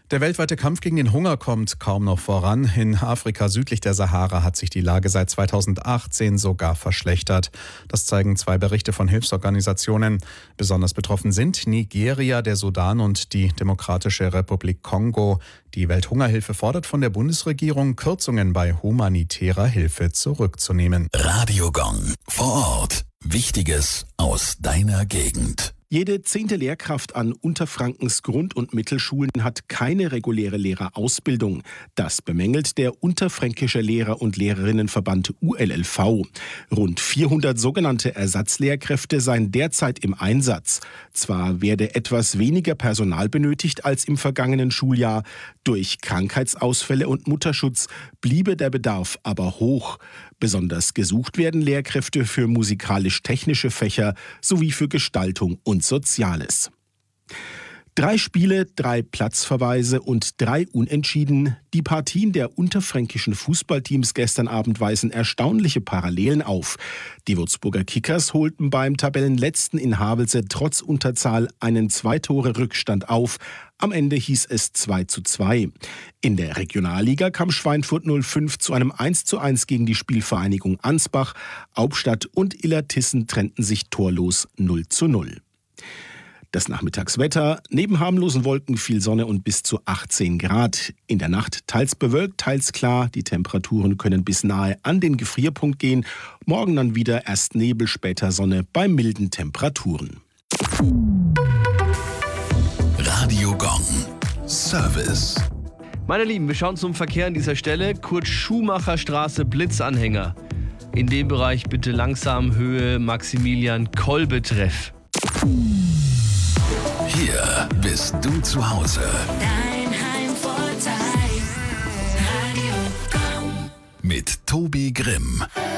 Der weltweite Kampf gegen den Hunger kommt kaum noch voran. In Afrika südlich der Sahara hat sich die Lage seit 2018 sogar verschlechtert. Das zeigen 2 Berichte von Hilfsorganisationen. Besonders betroffen sind Nigeria, der Sudan und die Demokratische Republik Kongo. Die Welthungerhilfe fordert von der Bundesregierung, Kürzungen bei humanitärer Hilfe zurückzunehmen. Radio Gong. Vor Ort. Wichtiges aus deiner Gegend. Jede 10. Lehrkraft an Unterfrankens Grund- und Mittelschulen hat keine reguläre Lehrerausbildung. Das bemängelt der Unterfränkische Lehrer- und Lehrerinnenverband ULLV. Rund 400 sogenannte Ersatzlehrkräfte seien derzeit im Einsatz. Zwar werde etwas weniger Personal benötigt als im vergangenen Schuljahr. Durch Krankheitsausfälle und Mutterschutz bliebe der Bedarf aber hoch. Besonders gesucht werden Lehrkräfte für musikalisch-technische Fächer sowie für Gestaltung und Soziales. 3 Spiele, 3 Platzverweise und 3 Unentschieden. Die Partien der unterfränkischen Fußballteams gestern Abend weisen erstaunliche Parallelen auf. Die Würzburger Kickers holten beim Tabellenletzten in Havelse trotz Unterzahl einen 2-Tore-Rückstand auf. Am Ende hieß es 2:2. In der Regionalliga kam Schweinfurt 05 zu einem 1:1 gegen die Spielvereinigung Ansbach. Hauptstadt und Illertissen trennten sich torlos 0:0. Das Nachmittagswetter: Neben harmlosen Wolken viel Sonne und bis zu 18 Grad. In der Nacht teils bewölkt, teils klar. Die Temperaturen können bis nahe an den Gefrierpunkt gehen. Morgen dann wieder erst Nebel, später Sonne bei milden Temperaturen. Radio Gong. Service. Meine Lieben, wir schauen zum Verkehr an dieser Stelle. Kurt-Schumacher-Straße, Blitzanhänger. In dem Bereich bitte langsam, Höhe Maximilian-Kolbe-Treff. Hier bist du zu Hause. Dein Heimvorteil. Radio Gong. Mit Tobi Grimm.